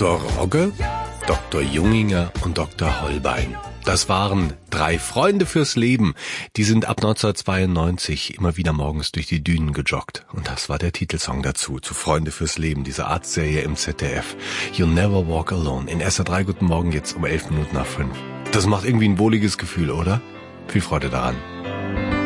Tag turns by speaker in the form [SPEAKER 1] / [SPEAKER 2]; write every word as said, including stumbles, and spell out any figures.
[SPEAKER 1] Doktor Rogge, Doktor Junginger und Doktor Holbein. Das waren drei Freunde fürs Leben. Die sind ab neunzehnhundertzweiundneunzig immer wieder morgens durch die Dünen gejoggt. Und das war der Titelsong dazu, zu Freunde fürs Leben, diese Arztserie im Z D F. You Never Walk Alone. In S R drei Guten Morgen jetzt um elf Minuten nach fünf. Das macht irgendwie ein wohliges Gefühl, oder? Viel Freude daran.